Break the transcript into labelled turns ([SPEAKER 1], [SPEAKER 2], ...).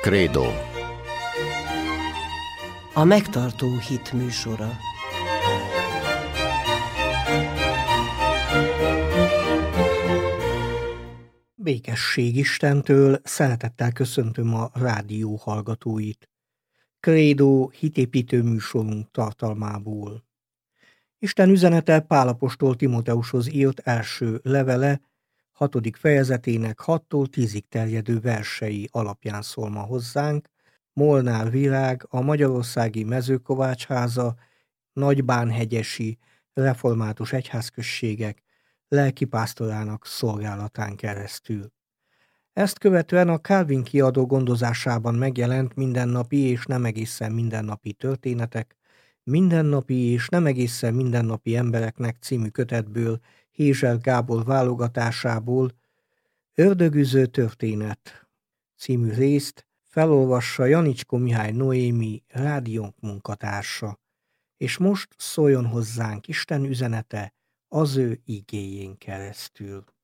[SPEAKER 1] Krédó.
[SPEAKER 2] A megtartó hit műsora.
[SPEAKER 3] Békesség Istentől, szeretettel köszöntöm a rádió hallgatóit. Krédó hitépítő műsorunk tartalmából. Isten üzenete Pál apostol Timotheushoz írt első levele, 6. fejezetének 6-tól 10-ig terjedő versei alapján szól ma hozzánk. Molnár Virág, a Magyarországi Mezőkovácsháza, Nagybánhegyesi Református Egyházközségek lelkipásztorának szolgálatán keresztül. Ezt követően a Calvin kiadó gondozásában megjelent Mindennapi és nem egészen mindennapi történetek, Mindennapi és nem egészen mindennapi embereknek című kötetből, Hézser Gábor válogatásából Ördögüző történet című részt felolvassa Janicskó Mihály Noémi, rádiónk munkatársa. És most szóljon hozzánk Isten üzenete az ő igéjén keresztül.